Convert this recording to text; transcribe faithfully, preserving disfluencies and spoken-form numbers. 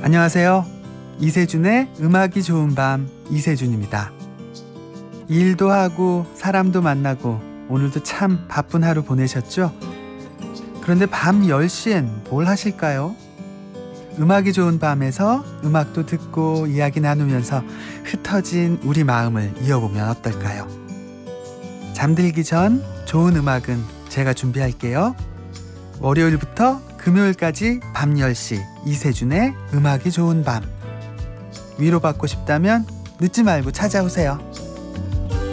안녕하세요. 이세준의 음악이 좋은 밤, 이세준입니다. 일도 하고 사람도 만나고 오늘도 참 바쁜 하루 보내셨죠? 그런데 밤 열 시엔 뭘 하실까요? 음악이 좋은 밤에서 음악도 듣고 이야기 나누면서 흩어진 우리 마음을 이어보면 어떨까요? 잠들기 전 좋은 음악은 제가 준비할게요. 월요일부터 금요일까지 밤 열 시 이세준의 음악이 좋은 밤. 위로받고 싶다면 늦지 말고 찾아오세요.